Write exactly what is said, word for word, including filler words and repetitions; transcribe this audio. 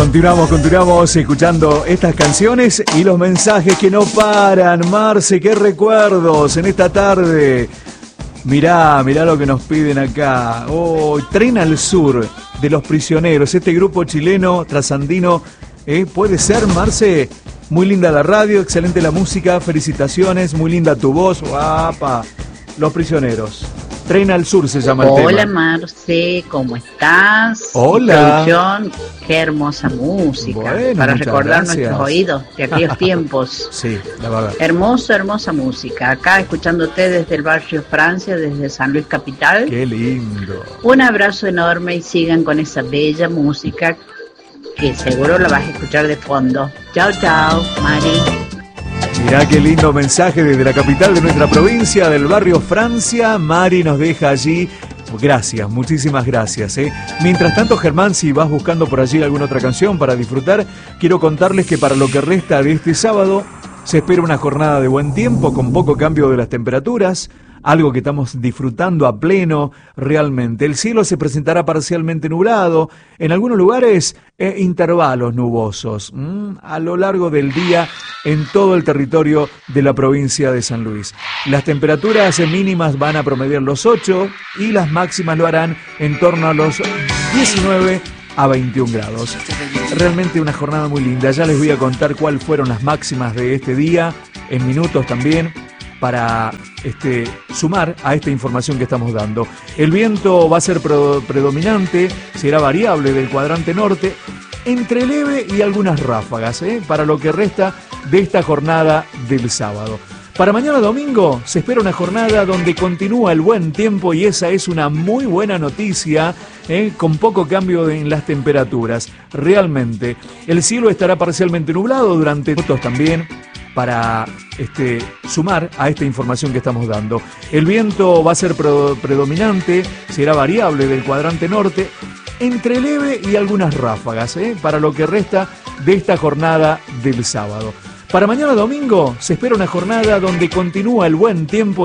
Continuamos, continuamos escuchando estas canciones y los mensajes que no paran. Marce, qué recuerdos en esta tarde. Mirá, mirá lo que nos piden acá. Oh, Tren al Sur de Los Prisioneros, este grupo chileno trasandino. ¿Eh? ¿Puede ser, Marce? Muy linda la radio, excelente la música, felicitaciones, muy linda tu voz. Guapa. Los Prisioneros. Tren al Sur se llama el tema. Hola Marce, ¿cómo estás? Hola. Producción, qué hermosa música. Bueno, para muchas recordar gracias. nuestros oídos de aquellos tiempos. Sí, la verdad. Hermosa, hermosa música. Acá escuchándote desde el barrio Francia, desde San Luis Capital. Qué lindo. Un abrazo enorme y sigan con esa bella música que seguro la vas a escuchar de fondo. Chao, chao, Mari. Mirá qué lindo mensaje desde la capital de nuestra provincia, del barrio Francia. Mari nos deja allí. Gracias, muchísimas gracias. ¿eh? Mientras tanto, Germán, si vas buscando por allí alguna otra canción para disfrutar, quiero contarles que para lo que resta de este sábado se espera una jornada de buen tiempo con poco cambio de las temperaturas, algo que estamos disfrutando a pleno realmente. El cielo se presentará parcialmente nublado, en algunos lugares eh, intervalos nubosos, ¿m? a lo largo del día en todo el territorio de la provincia de San Luis. Las temperaturas mínimas van a promediar los ocho y las máximas lo harán en torno a los diecinueve a veintiún grados. Realmente una jornada muy linda. Ya les voy a contar cuáles fueron las máximas de este día, en minutos también, para este, sumar a esta información que estamos dando. El viento va a ser predominante, será variable del cuadrante norte, entre leve y algunas ráfagas, ¿eh? para lo que resta de esta jornada del sábado. Para mañana domingo se espera una jornada donde continúa el buen tiempo y esa es una muy buena noticia, ¿eh? con poco cambio en las temperaturas. Realmente, el cielo estará parcialmente nublado durante minutos también, para este, sumar a esta información que estamos dando. El viento va a ser predominante, será variable del cuadrante norte, entre leve y algunas ráfagas, ¿eh? para lo que resta de esta jornada del sábado. Para mañana domingo se espera una jornada donde continúa el buen tiempo